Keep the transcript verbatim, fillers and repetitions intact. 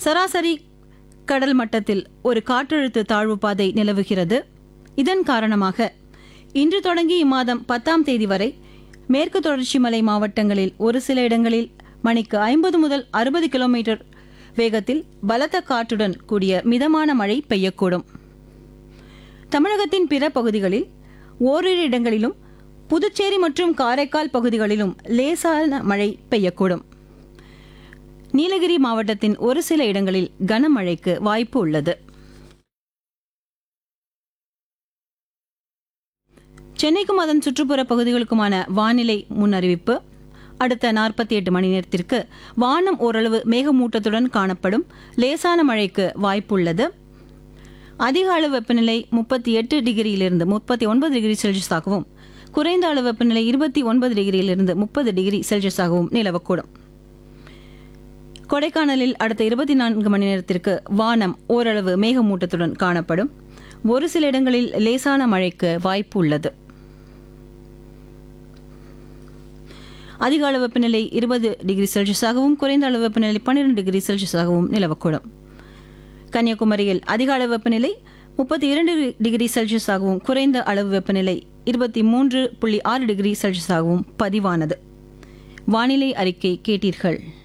சராசரி கடல் மட்டத்தில் ஒரு காற்றழுத்த தாழ்வு பாதை நிலவுகிறது. இதன் காரணமாக இன்று தொடங்கி இம்மாதம் பத்தாம் தேதி வரை மேற்கு தொடர்ச்சி மலை மாவட்டங்களில் ஒரு சில இடங்களில் மணிக்கு ஐம்பது முதல் அறுபது கிலோமீட்டர் வேகத்தில் பலத்த காற்றுடன் கூடிய மிதமான மழை பெய்யக்கூடும். தமிழகத்தின் பிற பகுதிகளில் ஓரிரு இடங்களிலும் புதுச்சேரி மற்றும் காரைக்கால் பகுதிகளிலும் லேசான மழை பெய்யக்கூடும். நீலகிரி மாவட்டத்தின் ஒரு சில இடங்களில் கனமழைக்கு வாய்ப்பு உள்ளது. சென்னைக்கும் அதன் சுற்றுப்புற பகுதிகளுக்குமான வானிலை முன்னறிவிப்பு. அடுத்த நாற்பத்தி எட்டு மணி நேரத்திற்கு வானம் ஓரளவு மேகமூட்டத்துடன் காணப்படும். லேசான மழைக்கு வாய்ப்புள்ளது. அதிக அளவு வெப்பநிலை முப்பத்தி எட்டு டிகிரியிலிருந்து முப்பத்தி ஒன்பது டிகிரி செல்சியஸாகவும் குறைந்த அளவு வெப்பநிலை இருபத்தி ஒன்பது டிகிரியிலிருந்து முப்பது டிகிரி செல்சியஸாகவும் நிலவக்கூடும். கொடைக்கானலில் அடுத்த இருபத்தி நான்கு மணி நேரத்திற்கு வானம் ஓரளவு மேகமூட்டத்துடன் காணப்படும். ஒரு சில இடங்களில் லேசான மழைக்கு வாய்ப்பு உள்ளது. அதிக அளவு வெப்பநிலை இருபது டிகிரி செல்சியஸாகவும் குறைந்த அளவு வெப்பநிலை பன்னிரண்டு டிகிரி செல்சியஸாகவும் நிலவக்கூடும். கன்னியாகுமரியில் அதிக அளவு வெப்பநிலை முப்பத்தி இரண்டு டிகிரி செல்சியஸாகவும் குறைந்த அளவு வெப்பநிலை இருபத்தி மூன்று புள்ளி ஆறு டிகிரி செல்சியஸாகவும் பதிவானது. வானிலை அறிக்கை கேட்டீர்கள்.